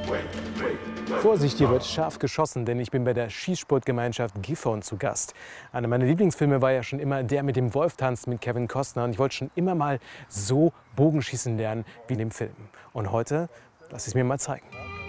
Vorsicht, hier wird scharf geschossen, denn ich bin bei der Schießsportgemeinschaft Gifhorn zu Gast. Einer meiner Lieblingsfilme war ja schon immer Der mit dem Wolf tanzt mit Kevin Costner. Und ich wollte schon immer mal so Bogenschießen lernen wie in dem Film. Und heute lass ich es mir mal zeigen.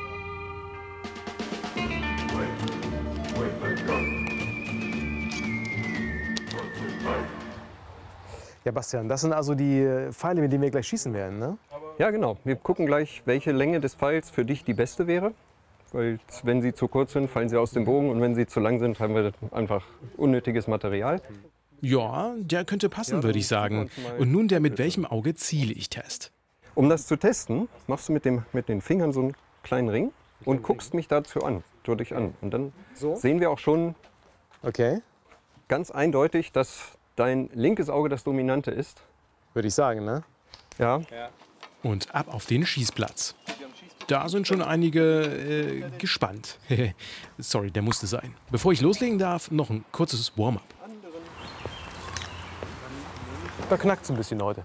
Ja, Bastian, das sind also die Pfeile, mit denen wir gleich schießen werden, ne? Ja, genau. Wir gucken gleich, welche Länge des Pfeils für dich die beste wäre. Weil wenn sie zu kurz sind, fallen sie aus dem Bogen. Und wenn sie zu lang sind, haben wir einfach unnötiges Material. Ja, der könnte passen, würde ich sagen. Und nun der mit welchem Auge ziele ich Test. Um das zu testen, machst du mit den Fingern so einen kleinen Ring und guckst mich dazu an, durch an. Und dann sehen wir auch schon ganz eindeutig, dass dein linkes Auge das dominante ist. Würde ich sagen, ne? Ja. Und ab auf den Schießplatz. Da sind schon einige gespannt. Sorry, der musste sein. Bevor ich loslegen darf, noch ein kurzes Warm-up. Da knackt es ein bisschen heute.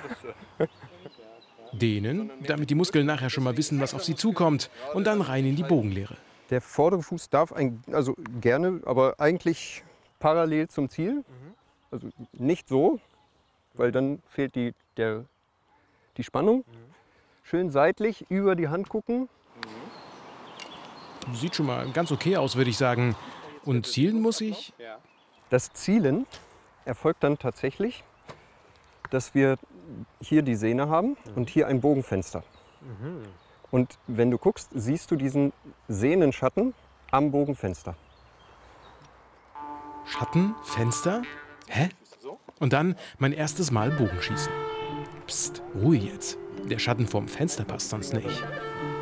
Dehnen, damit die Muskeln nachher schon mal wissen, was auf sie zukommt. Und dann rein in die Bogenlehre. Der vordere Fuß darf also gerne, aber eigentlich parallel zum Ziel. Also nicht so, weil dann fehlt die Spannung. Schön seitlich über die Hand gucken. Sieht schon mal ganz okay aus, würde ich sagen. Und zielen muss ich? Das Zielen erfolgt dann tatsächlich, dass wir hier die Sehne haben und hier ein Bogenfenster. Und wenn du guckst, siehst du diesen Sehnenschatten am Bogenfenster. Schatten? Fenster? Hä? Und dann mein erstes Mal Bogenschießen. Psst, Ruhe jetzt. Der Schatten vom Fenster passt sonst nicht.